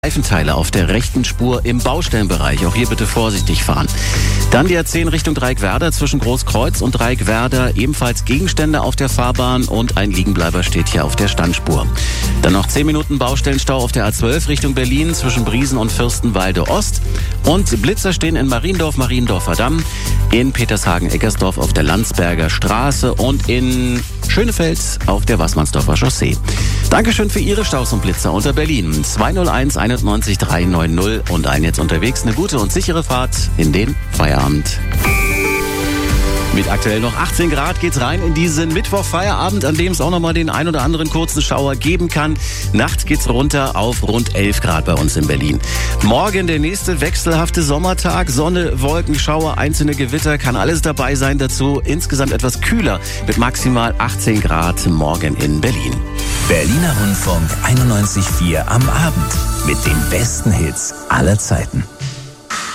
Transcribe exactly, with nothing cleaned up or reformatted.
Reifenteile auf der rechten Spur im Baustellenbereich. Auch hier bitte vorsichtig fahren. Dann die A zehn Richtung Dreieckwerder zwischen Großkreuz und Dreieckwerder. Ebenfalls Gegenstände auf der Fahrbahn und ein Liegenbleiber steht hier auf der Standspur. Dann noch zehn Minuten Baustellenstau auf der A zwölf Richtung Berlin zwischen Briesen und Fürstenwalde Ost. Und Blitzer stehen in Mariendorf, Mariendorfer Damm, in Petershagen-Eckersdorf auf der Landsberger Straße und in Schönefeld auf der Wassmannsdorfer Chaussee. Dankeschön für Ihre Staus und Blitzer unter Berlin. zwei null eins einundneunzig dreihundertneunzig und ein jetzt unterwegs. Eine gute und sichere Fahrt in den Feierabend. Mit aktuell noch achtzehn Grad geht's rein in diesen Mittwoch-Feierabend, an dem es auch nochmal den ein oder anderen kurzen Schauer geben kann. Nachts geht's runter auf rund elf Grad bei uns in Berlin. Morgen der nächste wechselhafte Sommertag. Sonne, Wolken, Schauer, einzelne Gewitter, kann alles dabei sein. Dazu insgesamt etwas kühler mit maximal achtzehn Grad morgen in Berlin. Berliner Rundfunk einundneunzig Komma vier am Abend mit den besten Hits aller Zeiten.